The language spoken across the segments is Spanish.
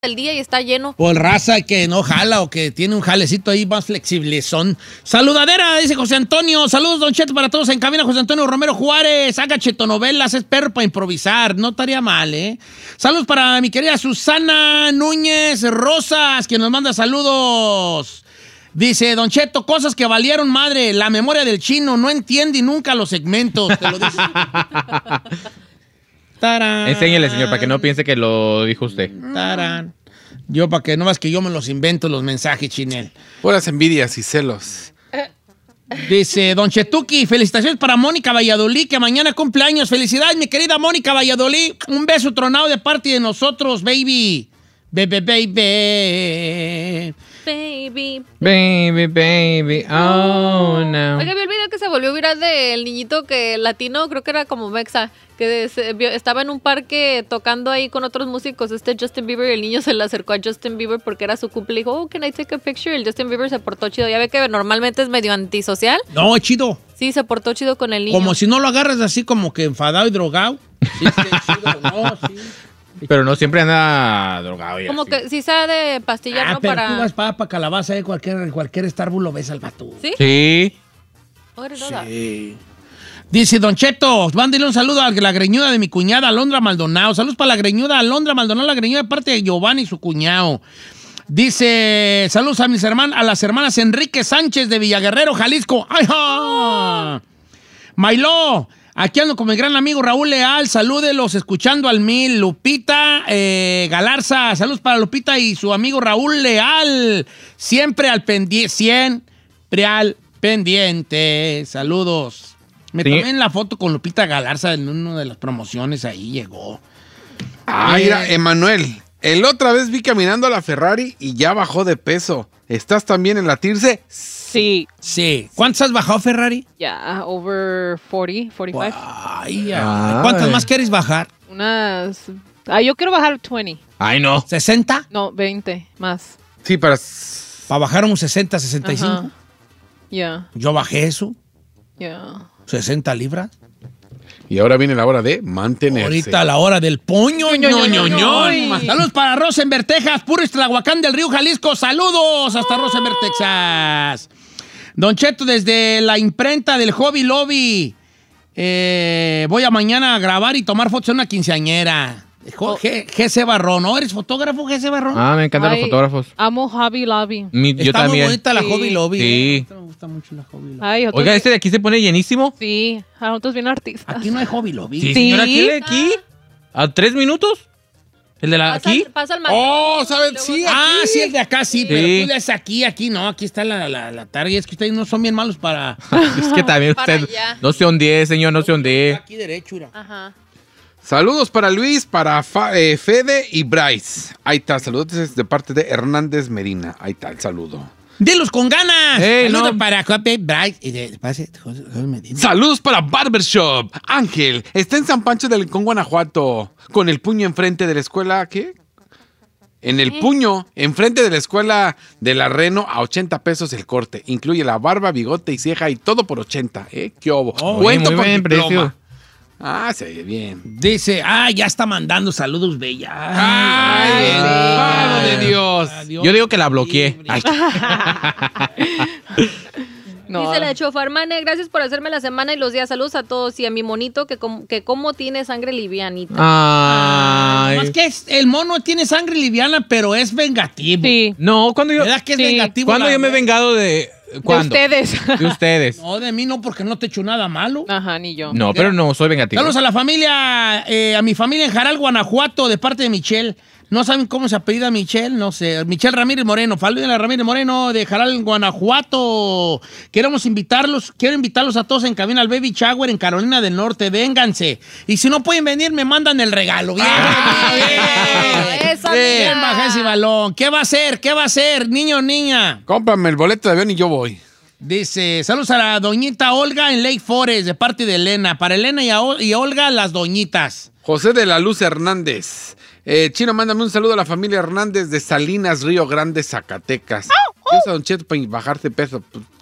del día y está lleno. Por raza que no jala o que tiene un jalecito ahí más flexible son. Saludadera, dice José Antonio. Saludos, Don Cheto, para todos en cabina. José Antonio Romero Juárez. Haga chetonovelas, es perro para improvisar. No estaría mal, ¿eh? Saludos para mi querida Susana Núñez Rosas, que nos manda saludos. Dice, Don Cheto, cosas que valieron madre. La memoria del chino no entiende nunca los segmentos. Te lo dice. Tarán. Enséñele, señor, para que no piense que lo dijo usted. Tarán. Yo, para que no más que yo me los invento los mensajes, Chinel. Puras envidias y celos. Dice, Don Chetuki, felicitaciones para Mónica Valladolid, que mañana cumpleaños. Felicidades, mi querida Mónica Valladolid. Un beso tronado de parte de nosotros, baby. Baby, baby. Baby. Baby, baby, oh no. Oiga, vi el video que se volvió viral del niñito que latino, creo que era como mexa, que estaba en un parque tocando ahí con otros músicos, Justin Bieber, y el niño se le acercó a Justin Bieber porque era su cumple y dijo, oh, can I take a picture? Y el Justin Bieber se portó chido. Ya ve que normalmente es medio antisocial. No, chido. Sí, se portó chido con el niño. Como si no lo agarras así como que enfadado y drogado. Sí, chido. No, sí. Pero no siempre anda drogado. Y como así. que sí sabe de pastillar, ¿no? Pero Para... tú vas para calabaza, cualquier Starbucks lo ves al vato. ¿Sí? Sí. Sí. Dice, Don Cheto, mándele un saludo a la greñuda de mi cuñada Alondra Maldonado. Saludos para la greñuda Alondra Maldonado, la greñuda de parte de Giovanni y su cuñado. Dice, saludos a las hermanas Enrique Sánchez de Villaguerrero, Jalisco. ¡Ay, ja! Mailó, aquí ando con mi gran amigo Raúl Leal. Salúdelos, escuchando al 1000. Lupita Galarza, saludos para Lupita y su amigo Raúl Leal. Siempre al pendiente. Saludos. Me tomé en la foto con Lupita Galarza en una de las promociones, ahí llegó. Ah, mira, Emanuel, el otra vez vi caminando a la Ferrari y ya bajó de peso. ¿Estás también en la Tirse? Sí. Sí. ¿Cuántos has bajado, Ferrari? Ya, over 40, 45. Ay, ¿cuántas más quieres bajar? Unas... yo quiero bajar 20. Ay, no. ¿60? No, 20 más. Sí, para bajar unos 60, 65. Ya. Yo bajé eso. Ya. 60 libras. Y ahora viene la hora de mantenerse. Ahorita la hora del poño. Saludos para Rosenberg, Texas. Puro Tlahuacán del Río, Jalisco. Saludos hasta Rosenberg, Texas. Don Cheto, desde la imprenta del Hobby Lobby. Voy a mañana a grabar y tomar fotos en una quinceañera. G.C. Barrón. ¿No eres fotógrafo, G.C. Barrón? Ah, me encantan los fotógrafos. Amo Hobby Lobby. Yo Está también. muy bonita la Hobby Lobby. Sí. Me gusta mucho la Hobby Lobby. Ay, Oiga, ¿este de aquí se pone llenísimo? Sí, a nosotros bien artistas. Aquí no hay Hobby Lobby. Sí, señora, ¿aquí de aquí? ¿A 3 minutos? ¿El de la aquí? Pasa el Oh, ¿saben? Sí, sí, el de acá sí, pero Sí. tú le haces aquí no, aquí está la tarde. Es que ustedes no son bien malos para... Es que también Para usted... allá. No se ondee, señor, no se ondee. Aquí derecho, mira. Ajá. Saludos para Luis, para Fede y Bryce. Ahí está, saludos de parte de Hernández Medina. Ahí está el saludo. ¡Dilos con ganas! Saludos no. para Jope, Bryce y de José Medina. Saludos para Barbershop. Ángel, está en San Pancho del Rincón, Guanajuato. Con el puño enfrente de la escuela, ¿qué? En el puño, enfrente de la escuela de la Reno, a 80 pesos el corte. Incluye la barba, bigote y ceja y todo por 80, ¿eh? ¡Qué obo! Cuento muy con buen diploma. precio. Ah, se ve bien. Dice, ya está mandando saludos, bella. ¡Ay, el pago de Dios! Adiós. Yo digo que la bloqueé. Ay. No. Dice la Chofarmane, gracias por hacerme la semana y los días. Saludos a todos y a mi monito que como tiene sangre livianita. Ay. Es que el mono tiene sangre liviana, pero es vengativo. Sí. No, cuando yo... ¿Verdad que es Sí. vengativo? ¿Cuándo yo me he verdad? vengado de... ¿Cuándo? De ustedes. De ustedes. No, de mí no, porque no te he hecho nada malo. Ajá, ni yo. No, pero no, soy vengativo. Saludos a la familia, a mi familia en Jaral, Guanajuato, de parte de Michelle. ¿No saben cómo se apellida Michelle? No sé. Michelle Ramírez Moreno. Familia Ramírez Moreno de Jaral, Guanajuato. Quiero invitarlos a todos en cabina al Baby Shower en Carolina del Norte. Vénganse. Y si no pueden venir, me mandan el regalo. Bien, bien. ¡Esa Bien, niña! baja ese balón. ¿Qué va a hacer? ¿Qué va a hacer, niño o niña? Cómprame el boleto de avión y yo voy. Dice, saludos a la doñita Olga en Lake Forest, de parte de Elena. Para Elena y Olga, las doñitas. José de la Luz Hernández. Chino, mándame un saludo a la familia Hernández de Salinas, Río Grande, Zacatecas. Yo soy Don Cheto para bajarte peso.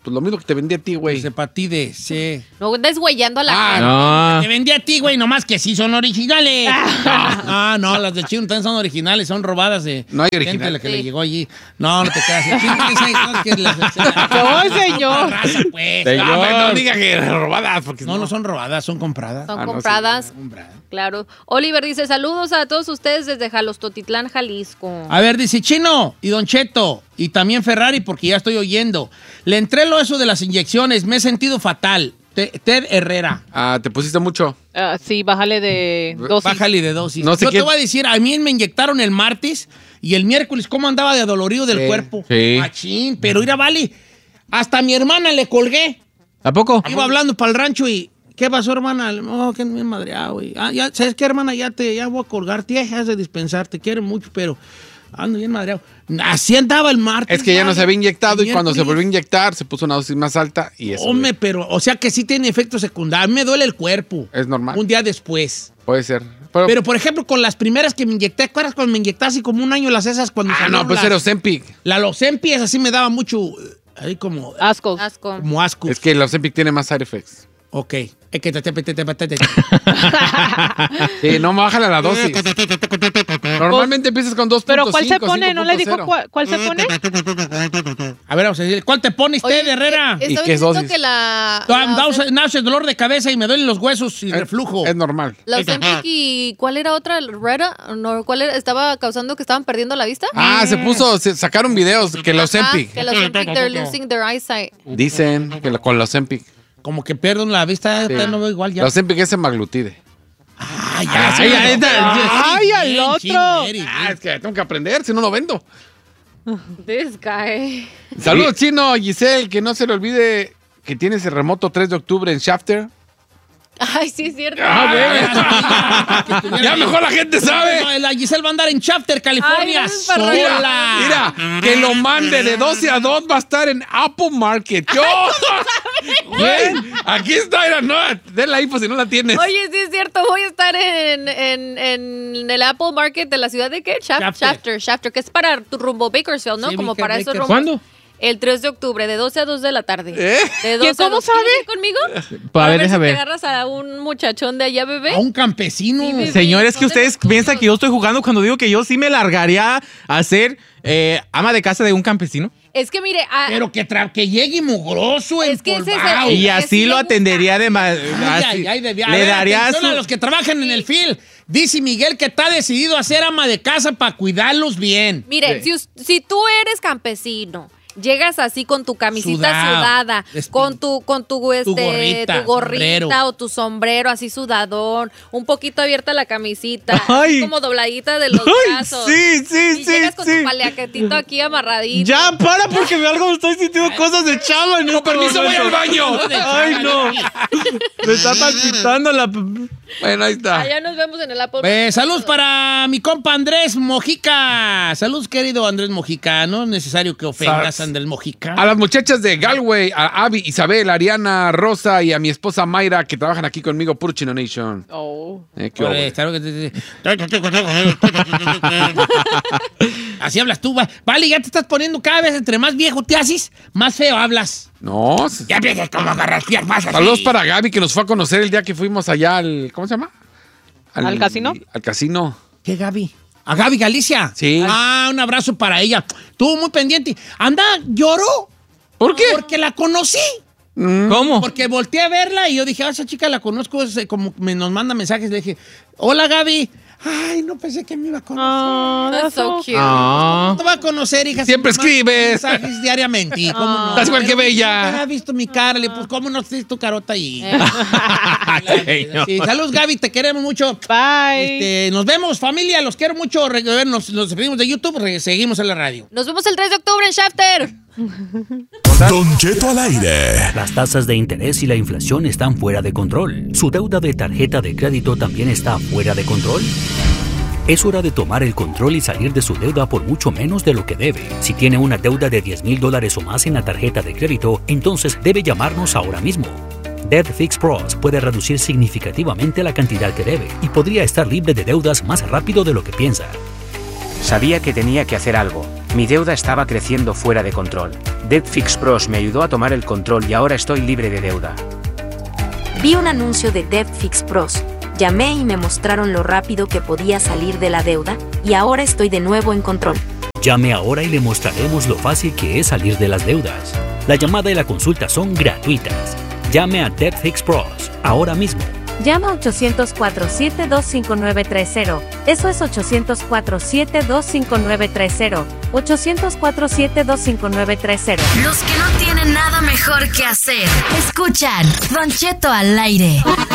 Pues lo mismo que te vendí a ti, güey. Hepatides, sí. No deshuellando a la Ah, gente. No. Te vendí a ti, güey, nomás que sí son originales. No, las de Chino también son originales, son robadas de No hay gente original. la que Sí. le llegó allí. No te creas. El Chino piensa que no, que No, señor. raza, pues. Señor. No, pero no diga que robadas, porque No son robadas, son compradas. Son Ah, no, compradas. sí, Compradas. Claro. Oliver dice, saludos a todos ustedes desde Jalostotitlán, Jalisco. A ver, dice Chino y Don Cheto y también Ferrari porque ya estoy oyendo. Le entré lo eso de las inyecciones, me he sentido fatal. Ted Herrera. Ah, te pusiste mucho. Sí, bájale de dosis. Bájale de dosis. No sé Yo qué- te voy a decir, a mí me inyectaron el martes y el miércoles, ¿cómo andaba de adolorido del Sí, cuerpo? sí. Machín, pero mira, vale, hasta a mi hermana le colgué. ¿A poco? Iba hablando para el rancho y, ¿qué pasó, hermana? Oh, que me madreado, güey. Ah, ya, ¿sabes qué, hermana? Ya voy a colgar, te dejas de dispensar, te quiero mucho, pero ando bien madreado. Así andaba el martes. Es que ya no vale. se había inyectado El y cuando se miércoles. volvió a inyectar se puso una dosis más alta y eso Hombre, pero, o sea que sí tiene efectos secundarios. Me duele el cuerpo. es normal. Un día después. Puede ser. Pero, por ejemplo, con las primeras que me inyecté, ¿te acuerdas cuando me inyecté así como un año las esas? Cuando no, salieron pues las- era Ozempic. La Ozempic, esa sí me daba mucho, ahí como Asco. Asco. asco. Es que el Ozempic tiene más side effects. Ok. Es que Sí, no, bájale la dosis. Normalmente empiezas con 2.5. Pero ¿cuál se pone? ¿No le dijo 5.0. cuál se pone? A ver, vamos a decir, ¿cuál te pones, Oye, Ted Herrera? ¿Y estaba qué diciendo dosis? que la Náuseas, dolor de cabeza y me duelen los huesos y reflujo. Es normal. la Ozempic y ¿cuál era otra? ¿Rera? No, ¿cuál era? ¿Estaba causando que estaban perdiendo la vista? Sacaron videos que el Ozempic. Que la Ozempic, they're losing their eyesight. Dicen que con el Ozempic. Como que pierdo la vista, Sí. ya no veo igual ya. El Ozempic es semaglutide. Ay, Ay, al otro. Es que tengo que aprender, si no lo vendo. This guy. Saludos, Chino, Giselle, que no se le olvide que tienes el remoto 3 de octubre en Shafter. Ay, sí, es cierto. Ya mejor la gente sabe. La Giselle va a andar en Shafter, California, Ay, gracias, Parroya. sola. Mira, que lo mande de 12 a 2 va a estar en Apple Market. ¡Yo! Bien, aquí está, mira, no, den la info si no la tienes. Oye, sí es cierto, voy a estar en el Apple Market de la ciudad de qué? Shafter, que es para tu rumbo Bakersfield, ¿no? Sí, Como Baker- para esos Bakersfield. rumbos. ¿Cuándo? El 3 de octubre, de 12 a 2 de la tarde. ¿Eh? De 12 ¿Cómo a 2. sabe? ¿Quieres ir conmigo? A ver, si déjame te ver. agarras a un muchachón de allá, bebé. A un campesino. Sí, bebé. Señor, es que No te ustedes preocupes. piensan que yo estoy jugando cuando digo que yo sí me largaría a ser ama de casa de un campesino. Es que mire, Pero que llegue mugroso, Es que ese es el- empolvado. Ay, Y que así sí lo le atendería de más. Ay, ay, a Le ver, daría atención su. a los que trabajan en el field. Dice Miguel que está decidido a ser ama de casa para cuidarlos bien. mire, si tú eres campesino, llegas así con tu camisita Sudado. sudada, con tu gorrita, tu sombrero. o tu sombrero así sudadón, un poquito abierta la camisita, así Ay. como dobladita de los Ay, brazos. sí, sí, y sí, llegas con sí. tu paliaquetito aquí amarradito. Ya, para, porque me algo estoy sintiendo cosas de chava. En este permiso, voy momento. al baño. Ay, no. Me está palpitando la. Bueno, ahí está. Allá nos vemos en el Apple. Saludos para mi compa Andrés Mojica. Saludos, querido Andrés Mojica. No es necesario que ofendas a Andrés Mojica. A las muchachas de Galway, a Abby, Isabel, Ariana, Rosa y a mi esposa Mayra, que trabajan aquí conmigo, Puro Chino Nation. Oh. ¿Qué hubo? Así hablas tú. Vale, ya te estás poniendo cada vez entre más viejo te haces, más feo hablas. No. Ya empiezas como a agarrar más así. Saludos para Gaby, que nos fue a conocer el día que fuimos allá al... ¿Cómo se llama? ¿Al casino? Al casino. ¿Qué, Gaby? ¿A Gaby Galicia? Sí. Ah, un abrazo para ella. Estuvo muy pendiente. Anda, lloró. ¿Por qué? Porque la conocí. ¿Cómo? Porque volteé a verla y yo dije, esa chica la conozco, como nos manda mensajes. Le dije, hola, Gaby. Ay, no pensé que me iba a conocer. Oh, That's so cute. Ah. No te va a conocer, hija. Siempre Si me mandas escribes. mensajes diariamente. ¿Y cómo no? Estás igual que Pero Bella. nunca ha visto mi cara. Le, pues, ¿cómo no tienes tu carota ahí? Ay, no. Sí, saludos, Gaby. Te queremos mucho. Bye. Nos vemos, familia. Los quiero mucho. Nos despedimos de YouTube. Seguimos en la radio. Nos vemos el 3 de octubre en Shafter. Don Cheto al aire. Las tasas de interés y la inflación están fuera de control. ¿Su deuda de tarjeta de crédito también está fuera de control? Es hora de tomar el control y salir de su deuda por mucho menos de lo que debe. Si tiene una deuda de $10,000 o más en la tarjeta de crédito, entonces debe llamarnos ahora mismo. Debt Fix Pros puede reducir significativamente la cantidad que debe y podría estar libre de deudas más rápido de lo que piensa. Sabía que tenía que hacer algo. Mi deuda estaba creciendo fuera de control. DebtFix Pros me ayudó a tomar el control y ahora estoy libre de deuda. Vi un anuncio de DebtFix Pros. Llamé y me mostraron lo rápido que podía salir de la deuda y ahora estoy de nuevo en control. Llame ahora y le mostraremos lo fácil que es salir de las deudas. La llamada y la consulta son gratuitas. Llame a DebtFix Pros ahora mismo. Llama 800-472-5930. Eso es 800-472-5930. 800-472-5930. Los que no tienen nada mejor que hacer. Escuchan Don Cheto al aire.